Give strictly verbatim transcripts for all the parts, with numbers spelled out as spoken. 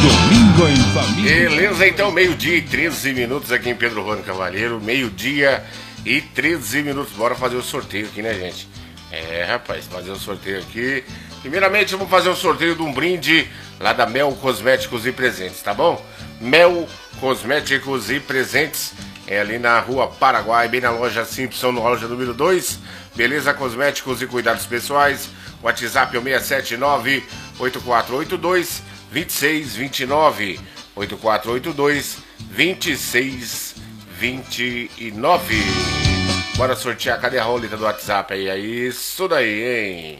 Domingo em família. Beleza, então, meio-dia e treze minutos aqui em Pedro Rony Cavalheiro. Meio-dia e treze minutos. Bora fazer o sorteio aqui, né, gente? É, rapaz, fazer o sorteio aqui. Primeiramente, vamos fazer o sorteio de um brinde lá da Mel Cosméticos e Presentes, tá bom? Mel Cosméticos e Presentes. É ali na Rua Paraguai, bem na loja Simpson, na loja número dois. Beleza, cosméticos e cuidados pessoais. O WhatsApp é o seis sete nove, oito quatro oito dois, dois seis dois nove. oito quatro oito dois, dois seis dois nove. Bora sortear. Cadê a roleta do WhatsApp aí? É isso daí, hein?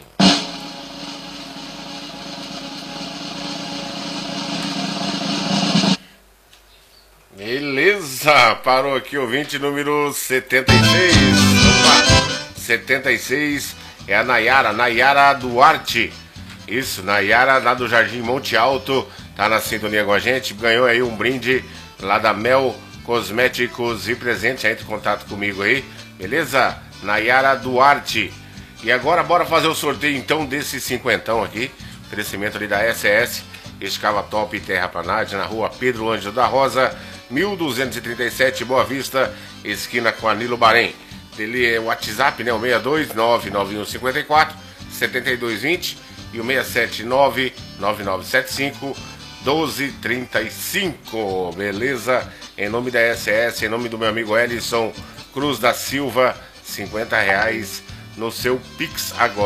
Beleza, parou aqui o ouvinte número setenta e seis. Opa, setenta e seis é a Nayara, Nayara Duarte. Isso, Nayara lá do Jardim Monte Alto, tá na sintonia com a gente. Ganhou aí um brinde lá da Mel Cosméticos e Presentes. Entre em contato comigo aí, beleza? Nayara Duarte. E agora bora fazer o sorteio então desse cinquentão aqui. Crescimento ali da S S, Escava Top e Terraplanagem, na Rua Pedro Ângelo da Rosa, mil duzentos e trinta e sete, Boa Vista, esquina com Anilo Barém. Ele é o WhatsApp, né? O seis dois nove nove um cinco quatro, sete dois dois zero e o seis sete nove nove nove sete cinco, um dois três cinco. Beleza? Em nome da S S, em nome do meu amigo Ellison Cruz da Silva, cinquenta reais no seu Pix agora.